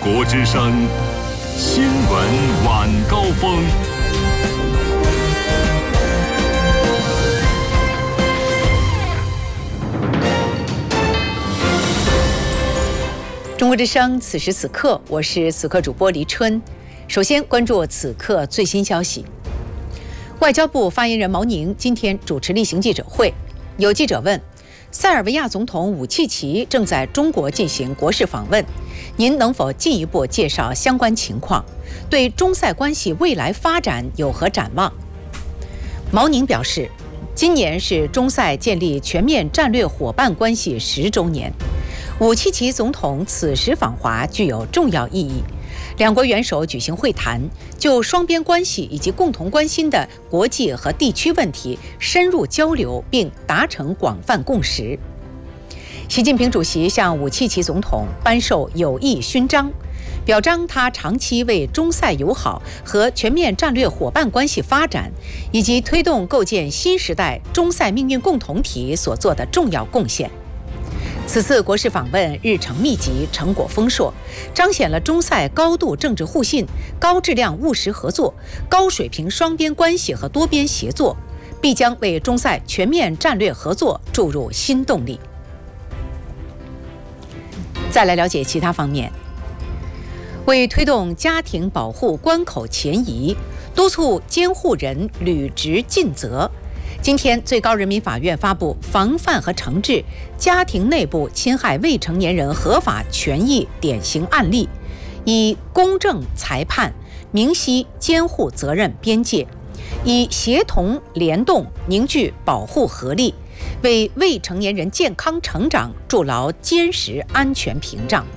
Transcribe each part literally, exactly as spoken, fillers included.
国之声新闻晚高峰。 中国之声，此时此刻，我是此刻主播黎春。首先关注此刻最新消息。外交部发言人毛宁今天主持例行记者会，有记者问，塞尔维亚总统武契奇正在中国进行国事访问，您能否进一步介绍相关情况？对中塞关系未来发展有何展望？毛宁表示，今年是中塞建立全面战略伙伴关系十周年，武契奇总统此时访华具有重要意义。两国元首举行会谈，就双边关系以及共同关心的国际和地区问题深入交流，并达成广泛共识。习近平主席向武契奇总统颁授友谊勋章，表彰他长期为中塞友好和全面战略伙伴关系发展，以及推动构建新时代中塞命运共同体所做的重要贡献。此次国事访问日程密集，成果丰硕，彰显了中塞高度政治互信、高质量务实合作、高水平双边关系和多边协作，必将为中塞全面战略合作注入新动力。再来了解其他方面。为推动家庭保护关口前移，督促监护人履职尽责，今天，最高人民法院发布防范和惩治家庭内部侵害未成年人合法权益典型案例，以公正裁判明晰监护责任边界，以协同联动凝聚保护合力，为未成年人健康成长筑牢坚实安全屏障。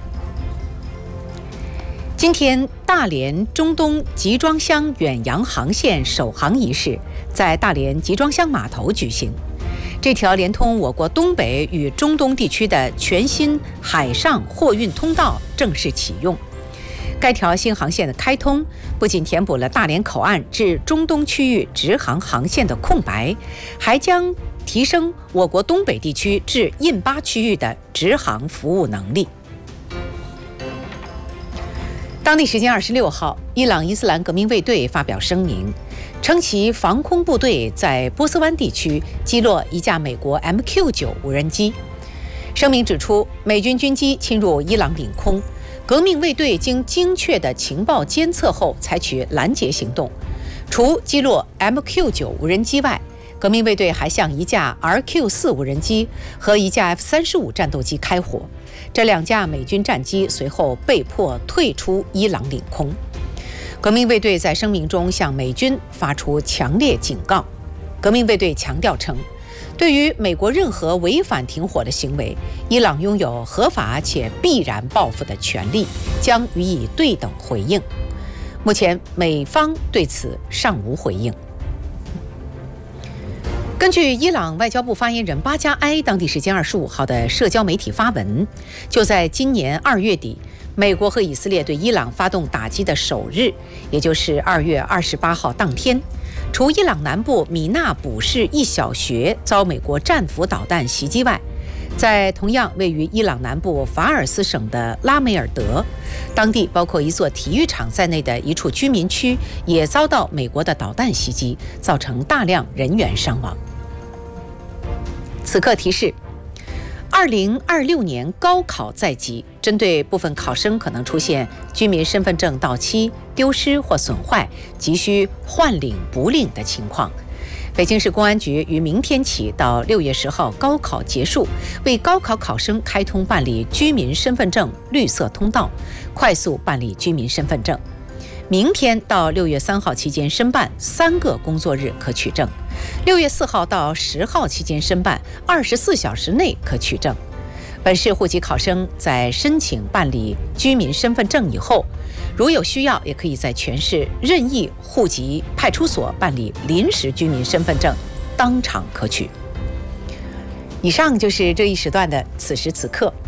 今天，大连中东集装箱远洋航线首航仪式在大连集装箱码头举行。这条连通我国东北与中东地区的全新海上货运通道正式启用。该条新航线的开通，不仅填补了大连口岸至中东区域直航航线的空白，还将提升我国东北地区至印巴区域的直航服务能力。当地时间二十六号，伊朗伊斯兰革命卫队发表声明，称其防空部队在波斯湾地区击落一架美国 M Q 九 无人机。声明指出，美军军机侵入伊朗领空，革命卫队经精确的情报监测后采取拦截行动。除击落 M Q 九 无人机外，革命卫队还向一架 R Q 四 无人机和一架 F 三十五 战斗机开火。这两架美军战机随后被迫退出伊朗领空。革命卫队在声明中向美军发出强烈警告。革命卫队强调称，对于美国任何违反停火的行为，伊朗拥有合法且必然报复的权利，将予以对等回应。目前，美方对此尚无回应。根据伊朗外交部发言人巴加埃当地时间二十五号的社交媒体发文，就在今年二月底，美国和以色列对伊朗发动打击的首日，也就是二月二十八号当天，除伊朗南部米纳卜市一小学遭美国战斧导弹袭击外，在同样位于伊朗南部法尔斯省的拉梅尔德，当地包括一座体育场在内的一处居民区也遭到美国的导弹袭击，造成大量人员伤亡。此刻提示：二零二六年高考在即，针对部分考生可能出现居民身份证到期、丢失或损坏，急需换领补领的情况，北京市公安局于明天起到六月十号高考结束，为高考考生开通办理居民身份证绿色通道，快速办理居民身份证。明天到六月三号期间申办三个工作日可取证，六月四号到十号期间申办二十四小时内可取证。本市户籍考生在申请办理居民身份证以后，如有需要，也可以在全市任意户籍派出所办理临时居民身份证，当场可取。以上就是这一时段的此时此刻。